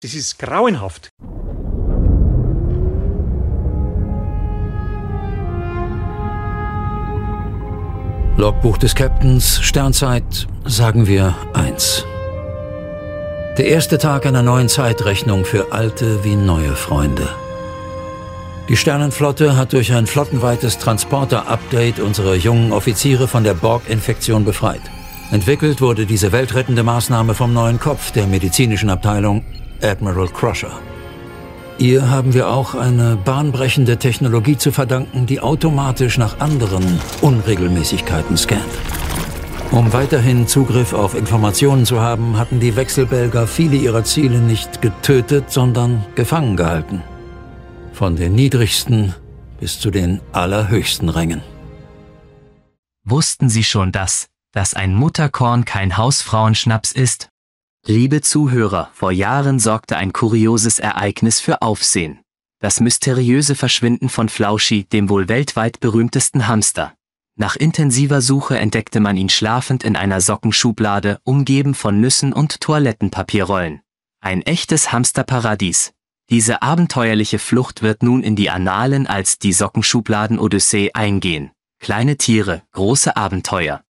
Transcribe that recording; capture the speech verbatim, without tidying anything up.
Das ist grauenhaft. Logbuch des Captains, Sternzeit, sagen wir eins. Der erste Tag einer neuen Zeitrechnung für alte wie neue Freunde. Die Sternenflotte hat durch ein flottenweites Transporter-Update unsere jungen Offiziere von der Borg-Infektion befreit. Entwickelt wurde diese weltrettende Maßnahme vom neuen Kopf der medizinischen Abteilung, Admiral Crusher. Ihr haben wir auch eine bahnbrechende Technologie zu verdanken, die automatisch nach anderen Unregelmäßigkeiten scannt. Um weiterhin Zugriff auf Informationen zu haben, hatten die Wechselbelger viele ihrer Ziele nicht getötet, sondern gefangen gehalten. Von den niedrigsten bis zu den allerhöchsten Rängen. Wussten Sie schon das, dass ein Mutterkorn kein Hausfrauenschnaps ist? Liebe Zuhörer, vor Jahren sorgte ein kurioses Ereignis für Aufsehen. Das mysteriöse Verschwinden von Flauschi, dem wohl weltweit berühmtesten Hamster. Nach intensiver Suche entdeckte man ihn schlafend in einer Sockenschublade, umgeben von Nüssen und Toilettenpapierrollen. Ein echtes Hamsterparadies. Diese abenteuerliche Flucht wird nun in die Annalen als die Sockenschubladen-Odyssee eingehen. Kleine Tiere, große Abenteuer.